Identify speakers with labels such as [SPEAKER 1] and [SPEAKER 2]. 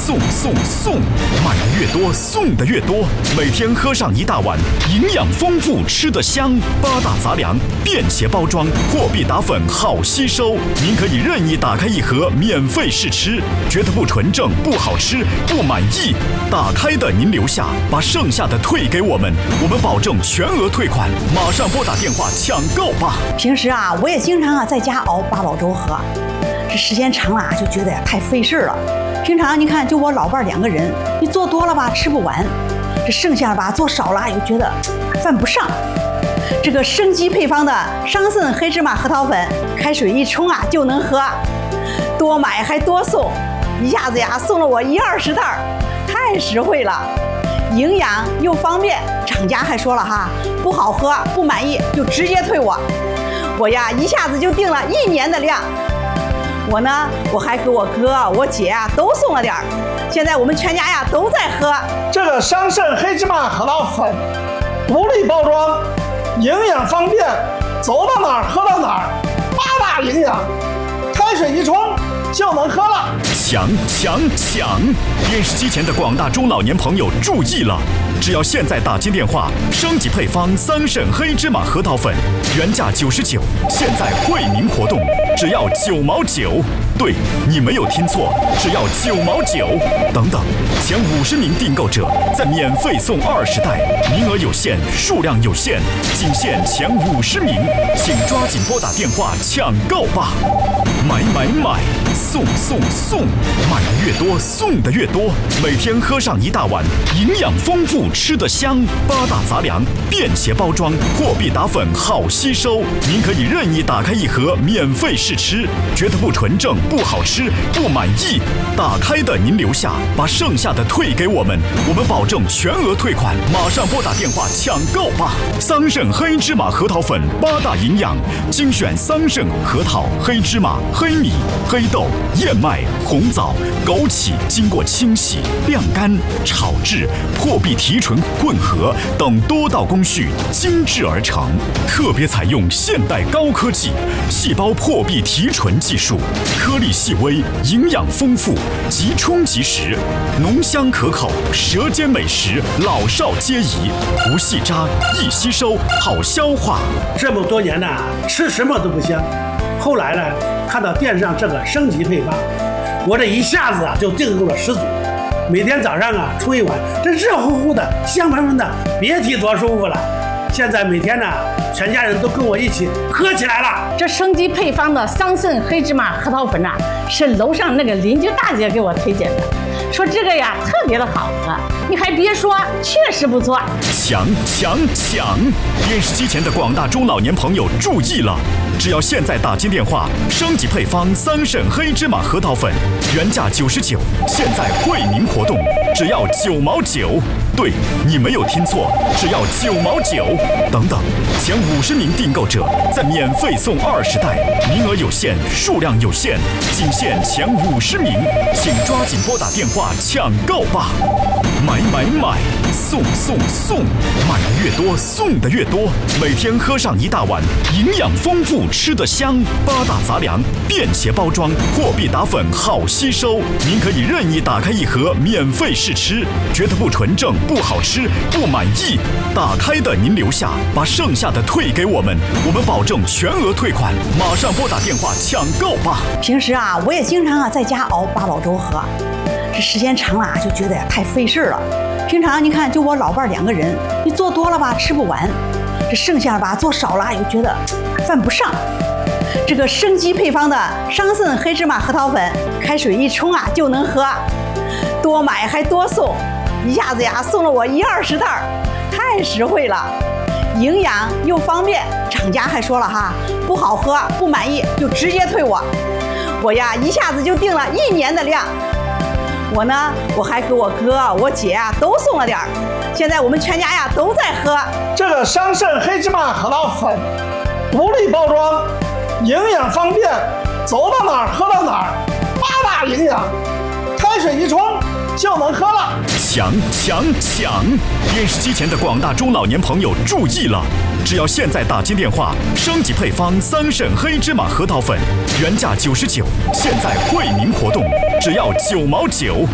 [SPEAKER 1] 送！买的越多，送的越多。每天喝上一大碗，营养丰富，吃得香。八大杂粮，便携包装，货币打粉好吸收。您可以任意打开一盒，免费试吃。觉得不纯正、不好吃、不满意，打开的您留下，把剩下的退给我们，我们保证全额退款。马上拨打电话抢购吧！
[SPEAKER 2] 平时我也经常在家熬八宝粥喝，这时间长了就觉得太费事了。平常你看，就我老伴2个人，你做多了吧吃不完，这剩下吧做少了又觉得犯不上。这个生机配方的桑葚黑芝麻核桃粉，开水一冲就能喝，多买还多送，一下子送了我10-20袋，太实惠了，营养又方便。厂家还说了不好喝不满意就直接退我一下子就订了1年的量。我还给我哥我姐都送了点儿，现在我们全家都在喝
[SPEAKER 3] 这个桑葚黑芝麻核桃粉，独立包装，营养方便，走到哪儿喝到哪儿，8大营养，开水一冲就能喝了。
[SPEAKER 1] 抢！电视机前的广大中老年朋友注意了，只要现在打进电话，升级配方桑葚黑芝麻核桃粉，原价99，现在惠民活动，只要9毛9。对，你没有听错，只要9毛9。等等，前50名订购者再免费送20袋，名额有限，数量有限，仅限前50名，请抓紧拨打电话抢购吧！买！送！买的越多，送的越多。每天喝上一大碗，营养丰富，吃得香。八大杂粮，便携包装，货币打粉好吸收。您可以任意打开一盒，免费试吃。觉得不纯正、不好吃、不满意，打开的您留下，把剩下的退给我们，我们保证全额退款。马上拨打电话抢购吧！桑葚黑芝麻核桃粉8大营养，精选桑葚、核桃、黑芝麻、黑米、黑豆、燕麦、红枣、枸杞，经过清洗、晾干、炒制、破壁提纯混合等多道工序精制而成，特别采用现代高科技细胞破壁提纯技术，颗粒细微，营养丰富，即冲即食，浓香可口，舌尖美食，老少皆宜，不细渣，易吸收，好消化。
[SPEAKER 4] 这么多年吃什么都不香，后来看到电视上这个升级配方，我这一下子就订购了10组，每天早上冲一碗，这热乎乎的，香喷喷的，别提多舒服了。现在每天全家人都跟我一起喝起来了。
[SPEAKER 5] 这升级配方的桑葚黑芝麻核桃粉是楼上那个邻居大姐给我推荐的，说这个特别的好喝。你还别说，确实不错。
[SPEAKER 1] 抢！电视机前的广大中老年朋友注意了，只要现在打进电话，升级配方桑葚黑芝麻核桃粉，原价99，现在惠民活动，只要9毛9。对，你没有听错，只要9毛9。等等，前50名订购者再免费送20袋，名额有限，数量有限，仅限前50名，请抓紧拨打电话抢购吧！买！送！买的越多，送的越多。每天喝上一大碗，营养丰富，吃得香。八大杂粮，便携包装，货币打粉好吸收。您可以任意打开一盒，免费试吃。觉得不纯正、不好吃、不满意，打开的您留下，把剩下的退给我们，我们保证全额退款。马上拨打电话抢购吧！
[SPEAKER 2] 平时我也经常在家熬八宝粥喝，这时间长了就觉得太费事了。平常你看，就我老伴2个人，你做多了吧吃不完，这剩下吧做少了又觉得犯不上。这个生机配方的桑葚黑芝麻核桃粉，开水一冲就能喝，多买还多送，一下子送了我10-20袋，太实惠了，营养又方便。厂家还说了不好喝不满意就直接退我一下子就订了1年的量。我还给我哥我姐都送了点儿，现在我们全家都在喝
[SPEAKER 3] 这个桑葚黑芝麻核桃粉，独立包装，营养方便，走到哪儿喝到哪儿，8大营养，开水一冲就能喝了。
[SPEAKER 1] 抢！电视机前的广大中老年朋友注意了，只要现在打进电话，升级配方桑葚黑芝麻核桃粉，原价99，现在惠民活动，只要9毛9。